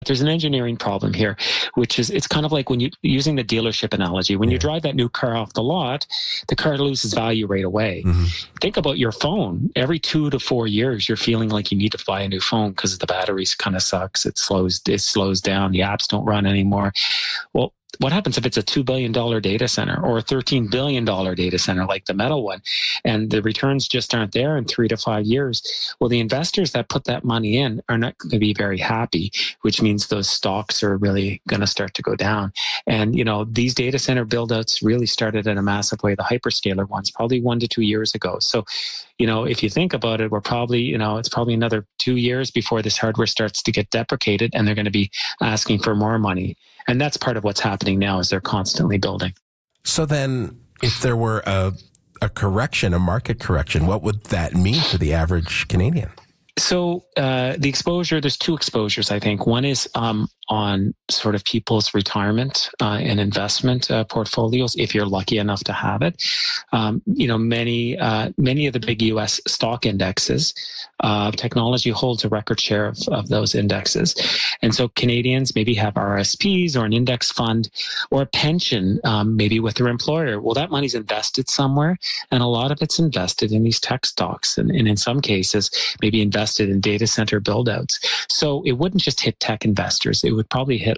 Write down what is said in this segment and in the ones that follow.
There's an engineering problem here, which is it's kind of like when you using the dealership analogy. When you drive that new car off the lot, the car loses value right away. Think about your phone. Every 2 to 4 years, you're feeling like you need to buy a new phone because the batteries kind of sucks. It slows down. The apps don't run anymore. Well, what happens if it's a $2 billion data center or a $13 billion data center like the Meta one, and the returns just aren't there in 3 to 5 years? Well, the investors that put that money in are not going to be very happy, which means those stocks are really going to start to go down. And, these data center build-outs really started in a massive way, the hyperscaler ones, probably 1 to 2 years ago. So, if you think about it, we're probably, it's probably another 2 years before this hardware starts to get deprecated, and they're going to be asking for more money. And that's part of what's happening now is they're constantly building. So then if there were a correction, a market correction, what would that mean for the average Canadian? So the exposure, there's two exposures, I think. One is on sort of people's retirement and investment portfolios, if you're lucky enough to have it. Many of the big U.S. stock indexes, technology holds a record share of those indexes. And so Canadians maybe have RSPs or an index fund or a pension, maybe with their employer. Well, that money's invested somewhere, and a lot of it's invested in these tech stocks, and in some cases, maybe invested in data center build-outs. So it wouldn't just hit tech investors. It would probably hit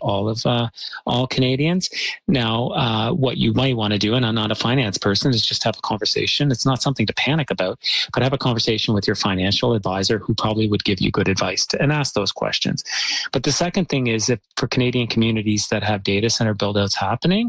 all Canadians. Now, what you might want to do, and I'm not a finance person, is just have a conversation. It's not something to panic about, but have a conversation with your financial advisor who probably would give you good advice and ask those questions. But the second thing is that for Canadian communities that have data center build-outs happening,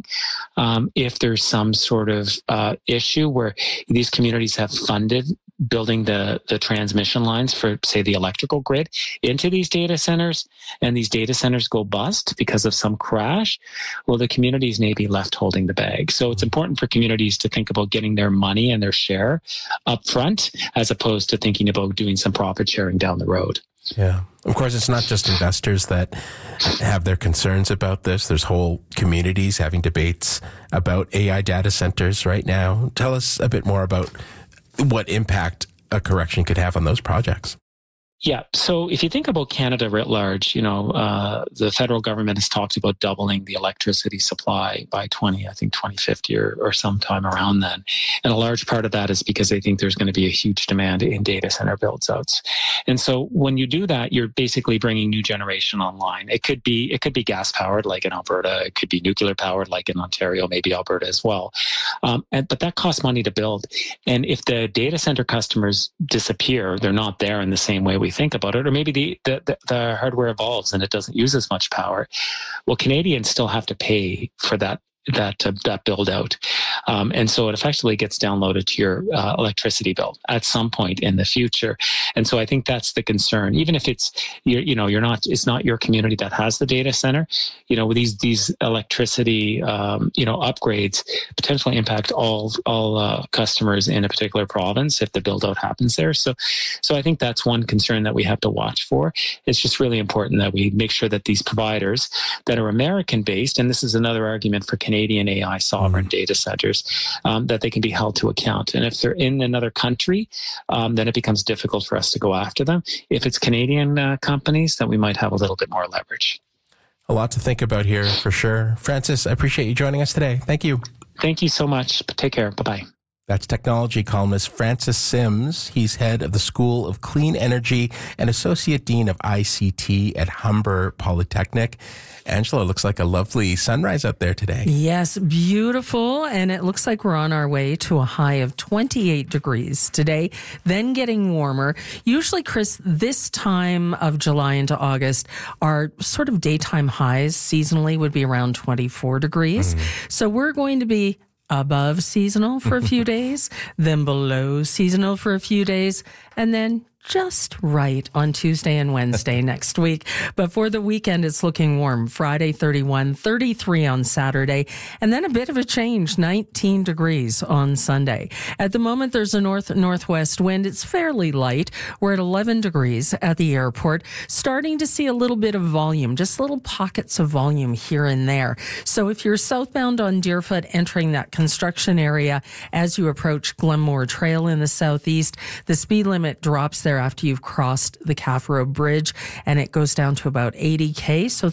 if there's some sort of issue where these communities have funded building the transmission lines for, say, the electrical grid into these data centers, and these data centers go bust because of some crash, well, the communities may be left holding the bag. So it's important for communities to think about getting their money and their share up front, as opposed to thinking about doing some profit sharing down the road. Yeah. Of course, it's not just investors that have their concerns about this. There's whole communities having debates about AI data centers right now. Tell us a bit more about what impact a correction could have on those projects. Yeah. So if you think about Canada writ large, the federal government has talked about doubling the electricity supply by 2050 or sometime around then. And a large part of that is because they think there's going to be a huge demand in data center build-outs. And so when you do that, you're basically bringing new generation online. It could be gas powered like in Alberta. It could be nuclear powered like in Ontario, maybe Alberta as well. But that costs money to build. And if the data center customers disappear, they're not there in the same way we think about it, or maybe the hardware evolves and it doesn't use as much power. Well, Canadians still have to pay for that build out. And so it effectively gets downloaded to your electricity bill at some point in the future. And so I think that's the concern. Even if it's, it's not your community that has the data center, with these electricity, upgrades potentially impact all customers in a particular province if the build out happens there. So I think that's one concern that we have to watch for. It's just really important that we make sure that these providers that are American based, and this is another argument for Canadian AI sovereign data centers, that they can be held to account. And if they're in another country, then it becomes difficult for us to go after them. If it's Canadian companies, then we might have a little bit more leverage. A lot to think about here for sure. Francis, I appreciate you joining us today. Thank you. Thank you so much. Take care. Bye-bye. That's technology columnist Francis Sims. He's head of the School of Clean Energy and Associate Dean of ICT at Humber Polytechnic. Angela, looks like a lovely sunrise out there today. Yes, beautiful. And it looks like we're on our way to a high of 28 degrees today, then getting warmer. Usually, Chris, this time of July into August, our sort of daytime highs seasonally would be around 24 degrees. So we're going to be above seasonal for a few days, then below seasonal for a few days, and then just right on Tuesday and Wednesday next week. But for the weekend, it's looking warm. Friday, 31, 33 on Saturday, and then a bit of a change, 19 degrees on Sunday. At the moment, there's a north-northwest wind. It's fairly light. We're at 11 degrees at the airport, starting to see a little bit of volume, just little pockets of volume here and there. So if you're southbound on Deerfoot, entering that construction area as you approach Glenmore Trail in the southeast, the speed limit drops there there after you've crossed the Calf Road Bridge, and it goes down to about 80K. So